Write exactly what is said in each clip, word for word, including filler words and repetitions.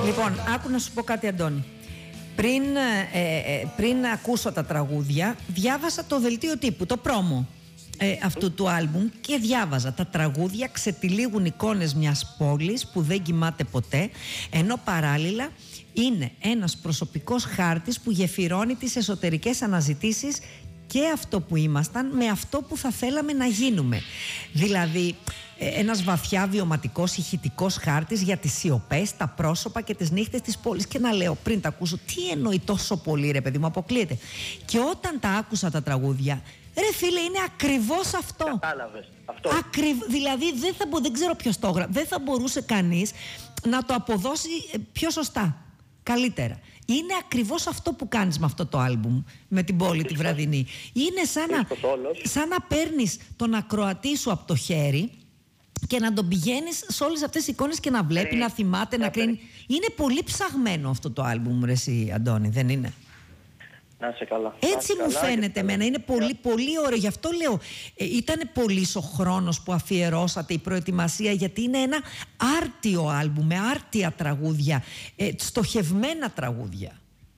Λοιπόν, άκου να σου πω κάτι, Αντώνη. Πριν, ε, ε, πριν ακούσω τα τραγούδια, διάβασα το δελτίο τύπου, το πρόμο ε, αυτού του άλμπουμ και διάβαζα τα τραγούδια ξετυλίγουν εικόνες μιας πόλης που δεν κοιμάται ποτέ, ενώ παράλληλα είναι ένας προσωπικός χάρτης που γεφυρώνει τις εσωτερικές αναζητήσεις και αυτό που ήμασταν με αυτό που θα θέλαμε να γίνουμε. Δηλαδή ένας βαθιά βιωματικός ηχητικός χάρτης για τις σιωπές, τα πρόσωπα και τις νύχτες της πόλης. Και να λέω πριν τα ακούσω, τι εννοεί τόσο πολύ, ρε παιδί μου, αποκλείεται. Και όταν τα άκουσα τα τραγούδια, ρε φίλε, είναι ακριβώς αυτό. Κατάλαβες αυτό. Ακριβ... Δηλαδή δεν, θα μπο... δεν ξέρω ποιος το έγραψε. Δεν θα μπορούσε κανείς να το αποδώσει πιο σωστά. Καλύτερα. Είναι ακριβώς αυτό που κάνεις με αυτό το άλμπουμ, με την πόλη τη βραδινή. Είναι σαν να, σαν να παίρνεις τον ακροατή σου από το χέρι και να τον πηγαίνεις σε όλες αυτές τις εικόνες και να βλέπει, ε, να θυμάται, ε, να κρίνει. Ε, είναι πολύ ψαγμένο αυτό το άλμπουμ, ρε εσύ, Αντώνη, δεν είναι? Να σε καλά. Έτσι μου καλά, φαίνεται εμένα. Είναι πολύ, πολύ ωραίο. Γι' αυτό λέω, ε, ήταν πολύς ο χρόνος που αφιερώσατε, η προετοιμασία, γιατί είναι ένα άρτιο άλμπουμ, με άρτια τραγούδια, ε, στοχευμένα τραγούδια.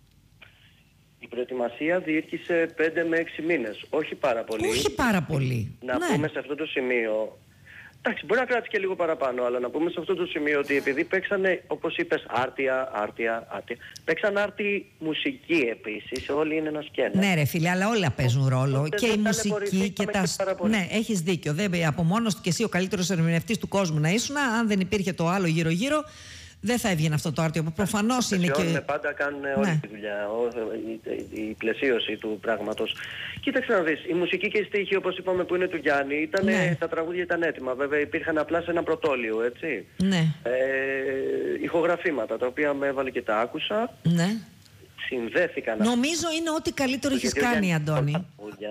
Η προετοιμασία διήρκησε πέντε με έξι μήνες. Όχι πάρα πολύ. Όχι πάρα πολύ. Να ναι. πούμε σε αυτό το σημείο. Εντάξει, μπορεί να κράτησε και λίγο παραπάνω, αλλά να πούμε σε αυτό το σημείο ότι επειδή παίξανε, όπως είπες, άρτια, άρτια, άρτια, παίξαν άρτη μουσική επίσης, όλοι είναι ένα σκένα. Ναι ρε φίλε, αλλά όλα παίζουν ρόλο. Οπότε και η μουσική και τα... Και ναι, έχεις δίκιο. Δεν, από μόνος του και εσύ ο καλύτερος ερμηνευτής του κόσμου να ήσουν, αν δεν υπήρχε το άλλο γύρω-γύρω, δεν θα έβγαινε αυτό το άρτιο που προφανώς είναι και... πάντα κάνουν όλη ναι. τη δουλειά, η, η πλαισίωση του πράγματος. Κοίταξε να δεις, η μουσική και η στίχη, όπως είπαμε, που είναι του Γιάννη, ήτανε, ναι. τα τραγούδια ήταν έτοιμα. Βέβαια υπήρχαν απλά σε ένα πρωτόλιο, έτσι. Ναι. Ε, ηχογραφήματα, τα οποία με έβαλε και τα άκουσα. Ναι. Συνδέθηκαν. Νομίζω είναι ό,τι καλύτερο έχεις κάνει, Αντώνη.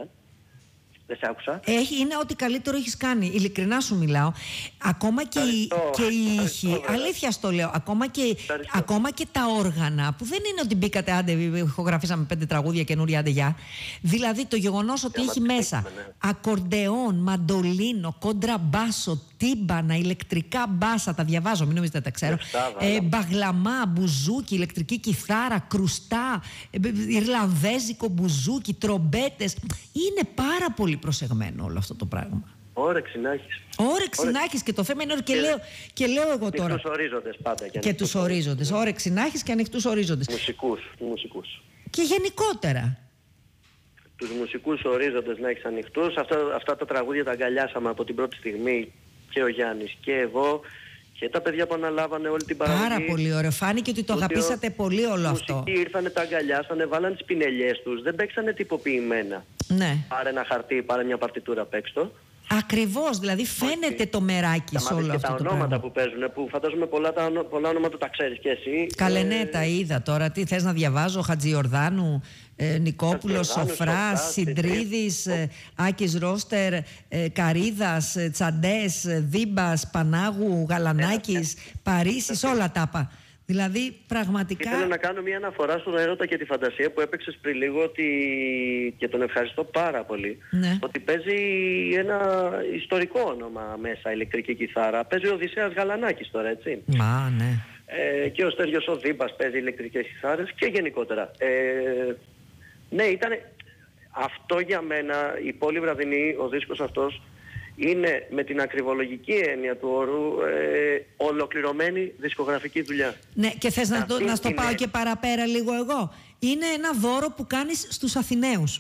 Δεν σε άκουσα. Έχει, είναι ό,τι καλύτερο έχεις κάνει. Ειλικρινά σου μιλάω. Ακόμα και, η, και οι ήχοι, αλήθεια στο λέω, ακόμα και, ακόμα και τα όργανα, που δεν είναι ότι μπήκατε, άντε, ηχογραφήσαμε πέντε τραγούδια καινούρια, άντε γεια. Δηλαδή το γεγονός ότι έχει μέσα ναι. ακορντεόν, μαντολίνο, κοντραμπάσο, τύμπανα, ηλεκτρικά μπάσα, τα διαβάζω, μην νομίζετε τα ξέρω. Ε, μπαγλαμά, μπουζούκι, ηλεκτρική κιθάρα, κρουστά, ε, ιρλανδέζικο μπουζούκι, τρομπέτες. Είναι πάρα πολύ προσεγμένο όλο αυτό το πράγμα. Όρεξη να έχεις. Όρεξη να έχεις και το θέμα είναι και, και, λέω, και λέω εγώ τώρα. Και τους ορίζοντες πάντα. Και, και τους ορίζοντες. Όρεξη να έχεις και ανοιχτούς ορίζοντες. Μουσικούς, μουσικούς. Και γενικότερα. Τους μουσικούς ορίζοντες να έχεις ανοιχτούς. Αυτά, αυτά τα τραγούδια τα αγκαλιάσαμε από την πρώτη στιγμή και ο Γιάννης και εγώ. Και τα παιδιά που αναλάβανε όλη την παραγωγή. Πάρα πολύ ωραίο. Φάνηκε ότι το αγαπήσατε πολύ όλο αυτό. Οι μουσικοί ήρθανε, τα αγκαλιάσανε, βάλανε τις πινελιές τους. Δεν παίξανε τυποποιημένα. Ναι. Πάρε ένα χαρτί, πάρε μια παρτιτούρα, παίξτο. Ακριβώς, δηλαδή φαίνεται το μεράκι σε όλο αυτό το πράγμα. Τα ονόματα που παίζουν, που φαντάζομαι πολλά, τα, πολλά ονόματα τα ξέρεις και εσύ. Καλέ, ναι, τα είδα τώρα. Τι θες να διαβάζω? Χατζιορδάνου, ε, Νικόπουλος, Σοφράς, Συντρίδης, ε, Άκης Ρώστερ, ε, Καρίδας, ε, Τσαντές, ε, Δίμπας, Πανάγου, Γαλανάκης, Παρίσις, όλα τα είπα. Δηλαδή πραγματικά... Ήθελα να κάνω μια αναφορά στον έρωτα και τη φαντασία που έπαιξες πριν λίγο, ότι... και τον ευχαριστώ πάρα πολύ, ναι. ότι παίζει ένα ιστορικό όνομα μέσα, ηλεκτρική κιθάρα. Παίζει ο Οδυσσέας Γαλανάκης τώρα, έτσι. Μα, ναι. Ε, και ο Στέργιος ο Δίμπας παίζει ηλεκτρικές κιθάρες και γενικότερα. Ε, ναι, ήταν αυτό για μένα, η Πόλη Βραδινή, ο δίσκος αυτός, είναι με την ακριβολογική έννοια του όρου ε, ολοκληρωμένη δισκογραφική δουλειά. Ναι, και θες να, το, να στο είναι... πάω και παραπέρα λίγο εγώ. Είναι ένα δώρο που κάνεις στους Αθηναίους.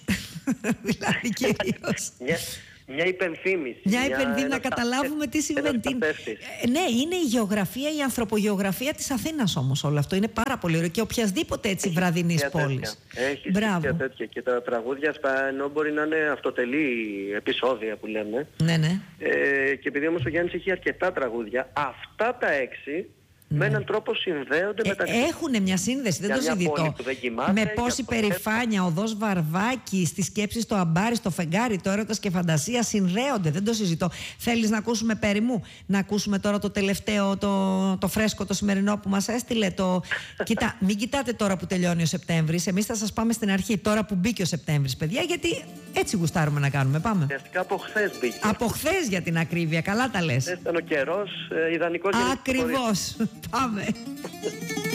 Δηλαδή κυρίως. μια, μια υπενθύμηση. Μια υπενθύμηση να καταλάβουμε τι σημαίνει. Ε, ναι, είναι η γεωγραφία, η ανθρωπογεωγραφία της Αθήνας όμως όλο αυτό. Είναι πάρα πολύ ωραίο και οποιασδήποτε έτσι βραδινής πόλης. Έχει τέτοια τέτοια. Και τα τραγούδια αυτά, ενώ μπορεί να είναι αυτοτελή επεισόδια που λέμε. Ναι, ναι. Ε, και επειδή όμως ο Γιάννης έχει αρκετά τραγούδια, αυτά τα έξι με έναν τρόπο συνδέονται ε, μεταξύ. Έχουν μια σύνδεση, δεν το συζητώ. Με πόση περηφάνεια, οδός Βαρβάκη, στις σκέψεις το αμπάρι, στο φεγγάρι, το έρωτας και φαντασία συνδέονται, δεν το συζητώ. Θέλεις να ακούσουμε περί μου, να ακούσουμε τώρα το τελευταίο, το, το φρέσκο, το σημερινό που μας έστειλε. Το... Κοίτα, μην κοιτάτε τώρα που τελειώνει ο Σεπτέμβρης. Εμείς θα σας πάμε στην αρχή, τώρα που μπήκε ο Σεπτέμβρης, παιδιά, γιατί έτσι γουστάρουμε να κάνουμε. Πάμε. Ουσιαστικά από χθες μπήκε. Από χθες για την ακρίβεια, καλά τα λες. Ήταν ο καιρός, ε, ιδανικός. Ακριβώς. Πάμε.